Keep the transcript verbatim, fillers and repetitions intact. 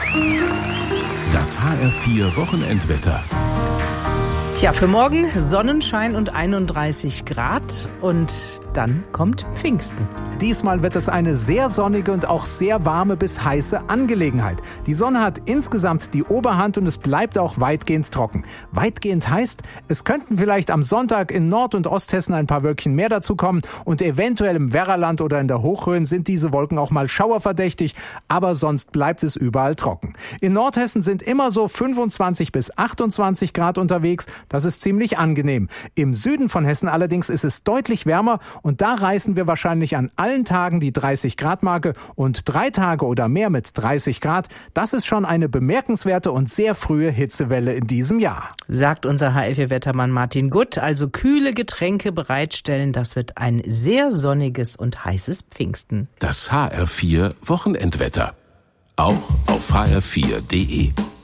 Das H R vier Wochenendwetter. Tja, für morgen Sonnenschein und einunddreißig Grad und dann kommt Pfingsten. Diesmal wird es eine sehr sonnige und auch sehr warme bis heiße Angelegenheit. Die Sonne hat insgesamt die Oberhand und es bleibt auch weitgehend trocken. Weitgehend heißt, es könnten vielleicht am Sonntag in Nord- und Osthessen ein paar Wölkchen mehr dazukommen und eventuell im Werraland oder in der Hochrhön sind diese Wolken auch mal schauerverdächtig, aber sonst bleibt es überall trocken. In Nordhessen sind immer so fünfundzwanzig bis achtundzwanzig Grad unterwegs. Das ist ziemlich angenehm. Im Süden von Hessen allerdings ist es deutlich wärmer und da reißen wir wahrscheinlich an allen Tagen die dreißig Grad Marke und drei Tage oder mehr mit dreißig Grad. Das ist schon eine bemerkenswerte und sehr frühe Hitzewelle in diesem Jahr. Sagt unser H R vier-Wettermann Martin Gutt. Also kühle Getränke bereitstellen. Das wird ein sehr sonniges und heißes Pfingsten. Das H R vier Wochenendwetter. Auch auf h r vier punkt d e.